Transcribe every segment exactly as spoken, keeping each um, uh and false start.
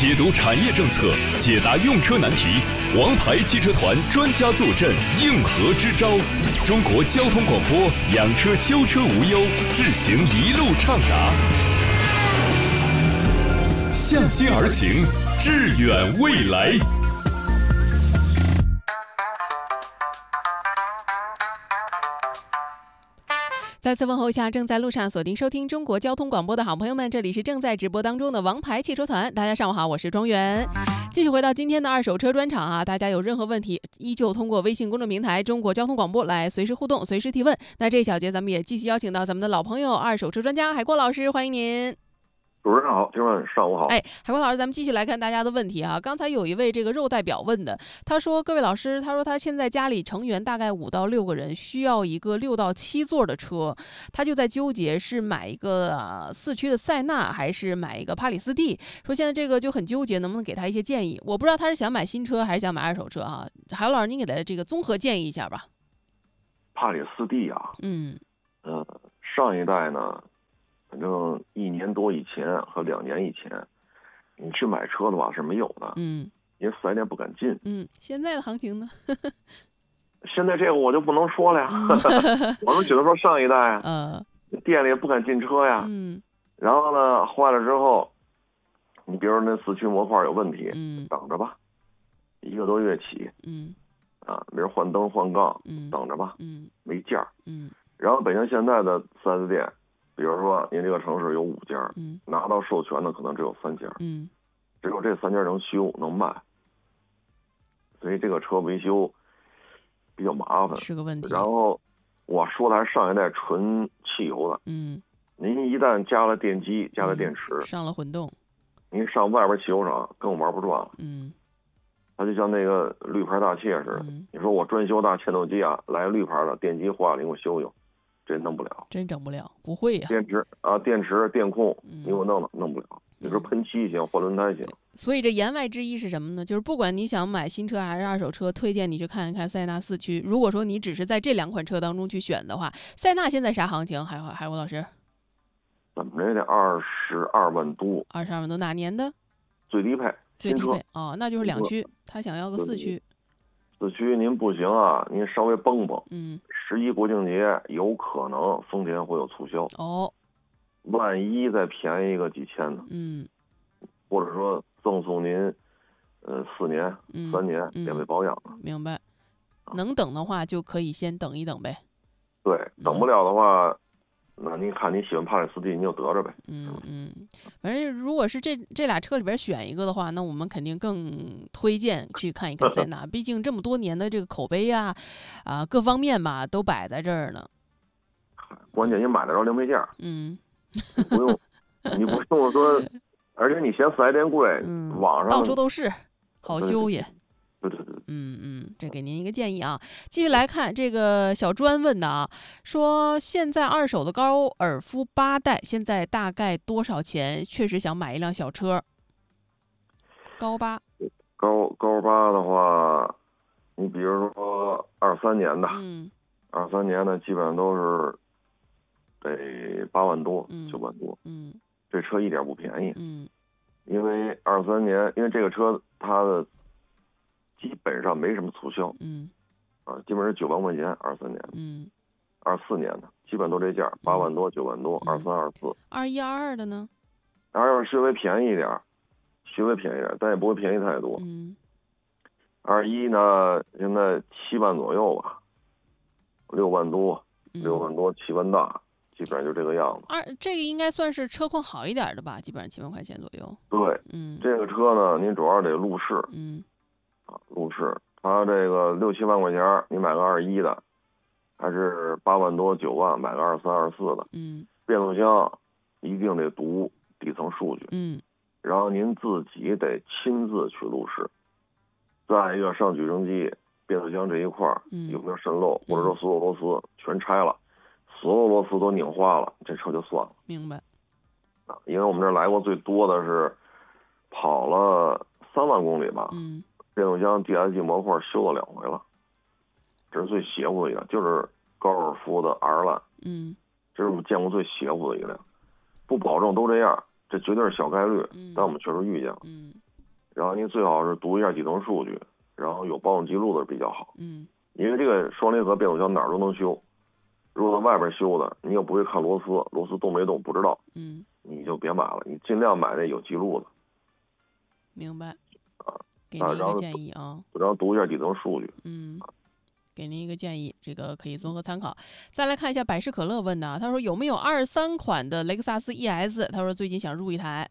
解读产业政策，解答用车难题，王牌汽车团专家坐镇，应和支招。中国交通广播，养车修车无忧，智行一路畅达。向心而行，致远未来。 再次问候一下正在路上锁定收听中国交通广播的好朋友们，这里是正在直播当中的王牌汽车团，大家上午好，我是庄园。继续回到今天的二手车专场啊，大家有任何问题依旧通过微信公众平台中国交通广播来随时互动随时提问。那这一小节咱们也继续邀请到咱们的老朋友二手车专家海阔老师，欢迎您。 主持人好，听众上午好。 哎，海光老师，咱们继续来看大家的问题啊。刚才有一位这个肉代表问的，他说：“各位老师，他说他现在家里成员大概五到六个人，需要一个六到七座的车，他就在纠结是买一个、呃、四驱的塞纳还是买一个帕里斯蒂。说现在这个就很纠结，能不能给他一些建议？我不知道他是想买新车还是想买二手车啊？海光老师，您给他这个综合建议一下吧。” 帕里斯蒂啊， 嗯， 呃，上一代呢。反正一年多以前和两年以前，你去买车的话是没有的， 嗯， 因为四 S 店不敢进。 嗯，现在的行情呢？ 现在这个我就不能说了呀。嗯、我们只能说上一代啊， 呃， 店里也不敢进车呀。 嗯， 然后呢，坏了之后，你比如说那四驱模块有问题， 嗯， 等着吧，一个多月起， 嗯， 啊，比如换灯换杠， 嗯， 等着吧， 嗯， 没价， 嗯， 然后北京现在的四 S 店。比如说，您这个城市有五家， 嗯， 拿到授权的可能只有三家， 嗯， 只有这三家能修能卖，所以这个车维修比较麻烦， 是个问题。 然后我说的还是上一代纯汽油的， 嗯， 您一旦加了电机、加了电池， 嗯、上了混动， 您上外边汽油厂根本玩不转了。 嗯， 它就像那个绿牌大切似的， 嗯、 你说我专修大切动机啊，来绿牌的电机坏了，你给我修修。这弄不了， 真整不了，不会呀、啊。 电池啊，电池、电控， 嗯、 你给我弄了，弄不了。你说喷漆行，换轮胎行。 所以这言外之意是什么呢？就是不管你想买新车还是二手车，推荐你去看一看塞纳四驱。如果说你只是在这两款车当中去选的话，塞纳现在啥行情？海海国老师， 怎么着也得二十二万多。 二十二万多，哪年的？ 最低配。 最低配哦，那就是两驱，他想要个四驱。 四驱您不行啊，您稍微绷绷。 嗯。 十一国庆节有可能丰田会有促销哦， 万一再便宜个几千呢？ 嗯， 或者说赠送您，呃，四年、 嗯、 三年免费保养、 嗯。明白，能等的话就可以先等一等呗。 对，等不了的话。嗯那您看你喜欢帕里斯蒂，你就得着呗。 嗯嗯，反正如果是这这俩车里边选一个的话，那我们肯定更推荐去看一看塞纳，毕竟这么多年的这个口碑啊，啊各方面吧都摆在这儿呢。 关键你买得着零配件， 嗯， 不用，你不用说，而且你嫌四 S 店贵， 嗯， 网上到处都是，好修也。 对对对， 嗯嗯，这给您一个建议啊。继续来看这个小专问的啊，说现在二手的高尔夫八代现在大概多少钱？确实想买一辆小车。高八， 高高八的话，你比如说二三年的， 嗯， 二三年的基本上都是得八万多、 嗯、 九万多， 嗯， 这车一点不便宜， 嗯， 因为二三年，因为这个车它的。基本上没什么促销， 嗯， 啊，基本是九万块钱，二三年的， 嗯， 二四年的，基本都这价，八万多、九万多，二三、二四， 二一、二二的呢？ 二二稍微便宜一点，稍微便宜一点，但也不会便宜太多。 嗯， 二一呢，现在七万左右吧，六万多，六万多，七万大，基本上就这个样子。 二这个应该算是车况好一点的吧，基本上七万块钱左右。 对， 嗯， 这个车呢，您主要得路试， 嗯。 啊，路试，它这个六七万块钱，你买个二一的，还是八万多九万买个二三二四的， 嗯， 变速箱一定得读底层数据， 嗯， 然后您自己得亲自去路试，再一个上举升机，变速箱这一块有没有渗漏， 嗯、 或者说所有螺丝全拆了，所有螺丝都拧花了，这车就算了。 明白。 啊，因为我们这来过最多的是跑了三万公里吧， 嗯。 变速箱 D S G 模块修了两回了，这是最邪乎的一辆，就是高尔夫的 R 栏， 嗯， 这是我们见过最邪乎的一辆，不保证都这样，这绝对是小概率， 嗯、 但我们确实遇见了。 嗯， 然后你最好是读一下底层数据，然后有保养记录的比较好。 嗯， 因为这个双离合变速箱哪儿都能修，如果在外边修的，你又不会看螺丝，螺丝动没动不知道， 嗯， 你就别买了，你尽量买那有记录的。 明白。 啊， 给您一个建议啊， 然后读一下底层数据。 嗯。给您一个建议，这个可以综合参考。再来看一下百事可乐问的啊，他说有没有二三款的雷克萨斯 E S？ 他说最近想入一台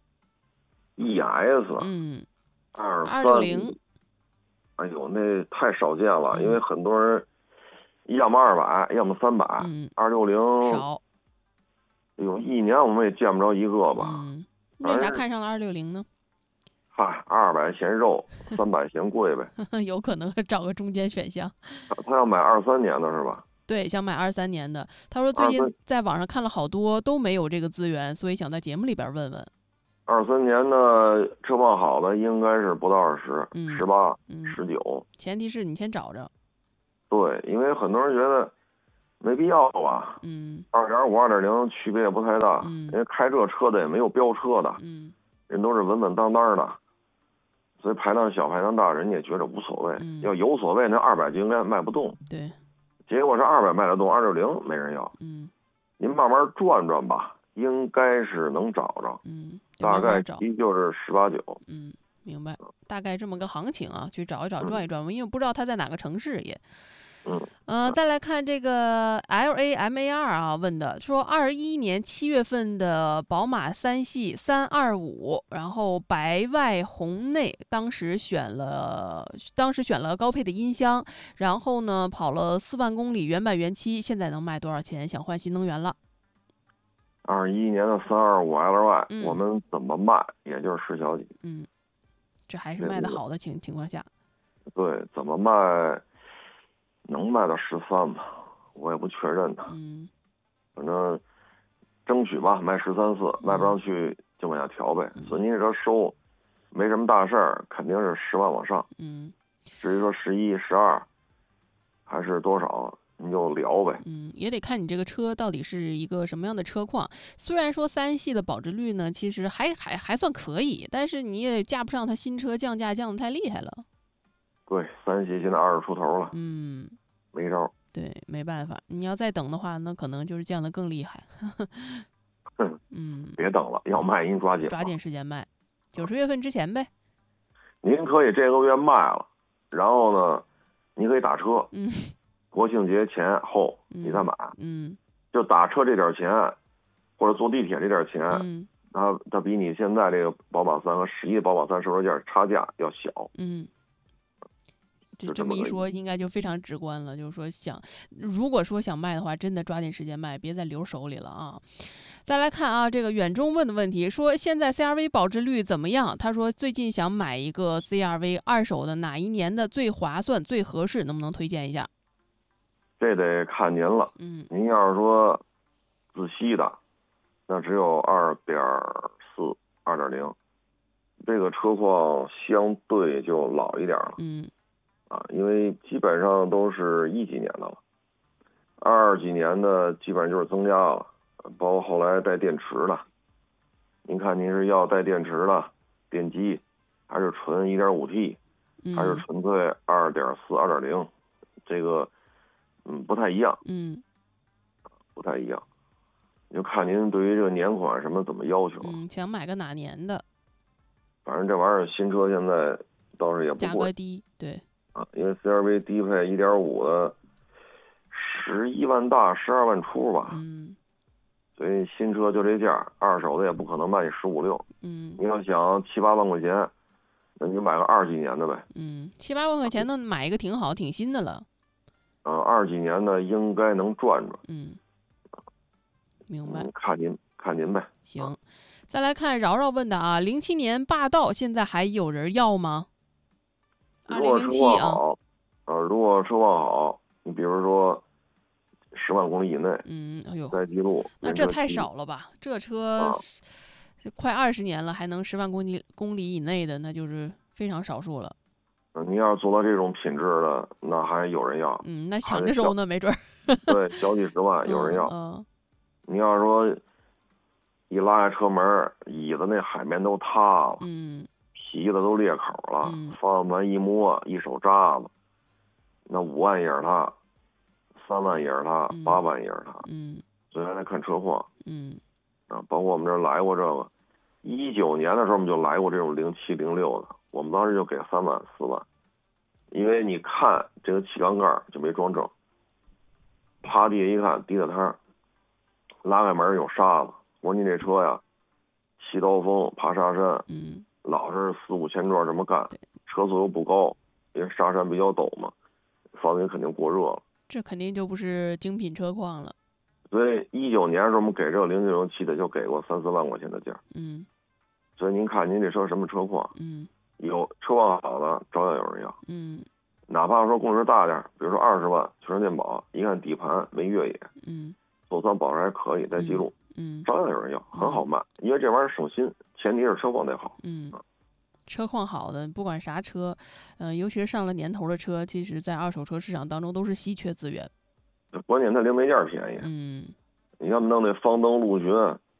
E S， 嗯， 二六零， 哎呦，那太少见了， 嗯、 因为很多人要么二百，要么三百， 嗯， 二六零少。 哎呦，一年我们也见不着一个吧？ 嗯，为啥看上了二六零呢？ 嗨，二百嫌肉，三百嫌贵呗。 有可能找个中间选项。 他要买二三年的是吧？ 对，想买二三年的。他说最近在网上看了好多都没有这个资源，所以想在节目里边问问。 二三年的车况好的应该是不到二十，十八、十九。 前提是你先找着。 对，因为很多人觉得没必要吧。 嗯。 二点五、二点零区别也不太大， 嗯， 因为开这车的也没有飙车的， 嗯， 人都是稳稳当当的。所以排量小排量大，人家也觉得无所谓。 嗯、 要有所谓，那二百就应该卖不动。 对， 结果是二百卖得动，二六零没人要。 嗯， 您慢慢转转吧，应该是能找着。 嗯， 大概其就是十八九。 嗯，明白。大概这么个行情啊，去找一找，转一转。嗯、因为不知道他在哪个城市也。 嗯， 呃，再来看这个 L A M A R 啊，问的说，二一年七月份的宝马三系三二五，然后白外红内，当时选了，当时选了高配的音箱，然后呢跑了四万公里，原版原漆，现在能卖多少钱？想换新能源了。 二一年的三二五 L Y，、 嗯、 我们怎么卖？也就是十小几。 嗯，这还是卖的好的情情况下。 对，怎么卖？能卖到十三吧，我也不确认的。 嗯， 反正争取吧，卖十三四，卖不上去就往下调呗。 嗯、 所以您这收没什么大事儿，肯定是十万往上。 嗯， 至于说十一、十二还是多少，你就聊呗。 嗯，也得看你这个车到底是一个什么样的车况。虽然说三系的保值率呢，其实还还还算可以，但是你也架不上它新车降价降得太厉害了。 对，三系现在二十出头了， 嗯， 没招。 对，没办法，你要再等的话，那可能就是降得更厉害。 哼， 嗯， 别等了，要卖您抓紧， 抓紧时间卖，九十月份之前呗。 您可以这个月卖了，然后呢，你可以打车。 嗯， 国庆节前后你再买。 嗯， 就打车这点钱，或者坐地铁这点钱， 嗯， 它它比你现在这个宝马三和十一宝马三售售价差价要小。 嗯。就这么一说，应该就非常直观了。就是说想，如果说想卖的话，真的抓紧时间卖，别再留手里了啊！再来看啊，这个远中问的问题，说现在 C R V 保值率怎么样？他说最近想买一个 C R V 二手的，哪一年的最划算、最合适？能不能推荐一下？ 这得看您了。 嗯， 您要是说自吸的，那只有二点四、二点零，这个车况相对就老一点了。 嗯。 啊，因为基本上都是一几年的了，二几年的基本上就是增加了，包括后来带电池的。您看您是要带电池的电机，还是纯 一点五 T， 还是纯粹 二点四、二点零，这个嗯不太一样。 嗯， 不太一样，就看您对于这个年款什么怎么要求。 嗯，想买个哪年的？ 反正这玩意儿新车现在倒是也不贵， 价格低，对。 啊，因为 C R V 低配 一点五 的十一万大十二万出吧， 嗯， 所以新车就这价，二手的也不可能卖你十五六， 嗯， 你要想七八万块钱，那你买个二几年的呗， 嗯，七八万块钱呢，买一个挺好，挺新的了， 呃，二几年的应该能赚赚， 嗯，明白， 嗯、看您看您呗， 行， 啊、 再来看瑶瑶问的啊，零七年霸道现在还有人要吗？ 如果车况好，啊、呃，如果车况好，你比如说十万公里以内， 嗯，哎呦， 带记录， 那这太少了吧？这车、啊、快二十年了，还能十万公里公里以内的，那就是非常少数了。 嗯、呃，你要是做到这种品质的，那还有人要。 嗯，那抢着收呢，没准儿。 对，小几十万有人要。 嗯。嗯， 你要是说一拉开车门，椅子那海绵都塌了。 嗯。 皮子都裂口了， 嗯方向盘一摸，一手渣子，那五万也是他，三万也是他， 嗯八万也是他， 嗯所以还得看车况嗯啊。包括我们这儿来过这个，一九年的时候我们就来过这种零七零六的，我们当时就给三万四万，因为你看这个气缸盖就没装正，趴地下一看低的摊儿，拉开门有沙子，我说你这车呀，骑刀锋爬沙山， 嗯， 老是四五千转这么干对， 车速又不高，因为沙山比较陡嘛，发动机肯定过热了。 这肯定就不是精品车况了。 所以一九年的时候我们给这个零九零七的就给过三四万块钱的价。 嗯所以您看您这车什么车况， 嗯有车况好的照样有人要， 嗯哪怕说公值大点，比如说二十万全是电保，一看底盘没越野， 嗯做算保值还可以带记录， 嗯照样有人要，很好卖，因为这玩意儿省心，前提是车况得好。 嗯，车况好的，不管啥车，嗯、尤其是上了年头的车，其实在二手车市场当中都是稀缺资源。 关键它零配件便宜， 嗯你要么弄那方登陆巡，